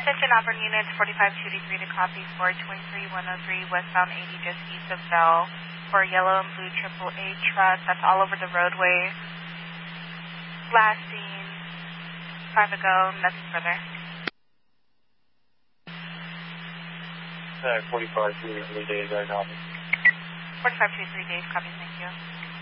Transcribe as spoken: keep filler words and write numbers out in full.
Attention operating units, forty-five twenty-three to copy for twenty-three one oh three westbound eighty just east of Bell for a yellow and blue triple A truck that's all over the roadway. Last seen, five ago, nothing further. Uh, forty-five twenty-three days, I copy. forty-five twenty-three days, copy, thank you.